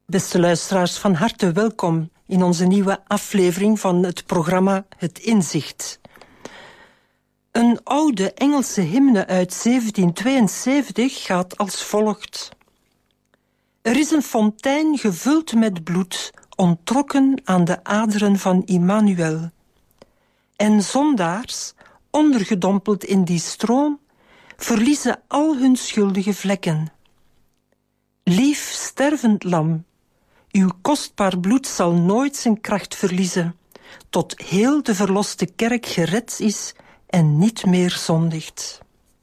Beste luisteraars, van harte welkom in onze nieuwe aflevering van het programma Het Inzicht. Een oude Engelse hymne uit 1772 gaat als volgt. Er is een fontein gevuld met bloed, onttrokken aan de aderen van Immanuel. En zondaars, ondergedompeld in die stroom, verliezen al hun schuldige vlekken. Lief stervend lam, uw kostbaar bloed zal nooit zijn kracht verliezen, tot heel de verloste kerk gered is en niet meer zondigt.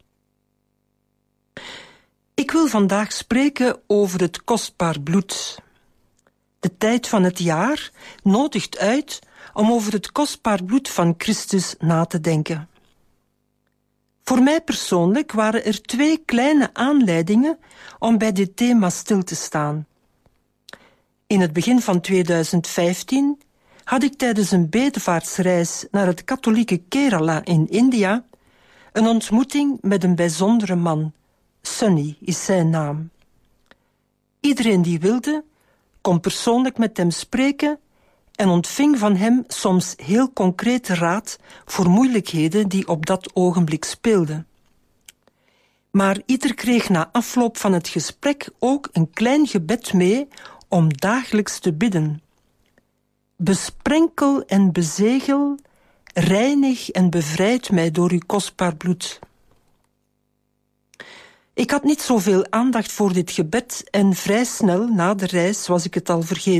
Ik wil vandaag spreken over het kostbaar bloed. De tijd van het jaar nodigt uit om over het kostbaar bloed van Christus na te denken. Voor mij persoonlijk waren er 2 kleine aanleidingen om bij dit thema stil te staan. In het begin van 2015 had ik tijdens een bedevaartsreis naar het katholieke Kerala in India een ontmoeting met een bijzondere man. Sunny is zijn naam. Iedereen die wilde, kon persoonlijk met hem spreken en ontving van hem soms heel concrete raad voor moeilijkheden die op dat ogenblik speelden. Maar ieder kreeg na afloop van het gesprek ook een klein gebed mee om dagelijks te bidden. Besprenkel en bezegel, reinig en bevrijd mij door uw kostbaar bloed. Ik had niet zoveel aandacht voor dit gebed en vrij snel na de reis was ik het al vergeten.